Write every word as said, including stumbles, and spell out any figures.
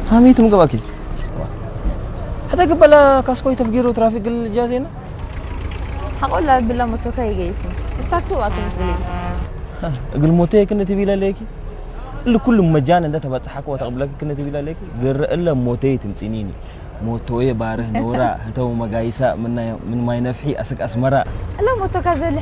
هاميتم قباكي هذا قبل كاسكوي تفجير ترافيك الجازينا هقول لها بالله موتوكاي جايسني التاكسي وقت مسلي قل موتي كنا تبي ليكي اللي كل مجانا ده تبى تصحك وتقبلك كنا تبي ليكي غير الا موتي تمصينيني موتوي باره نورا هتو مقايسه من من ما ينفحي اسك اسمره لا موتوكا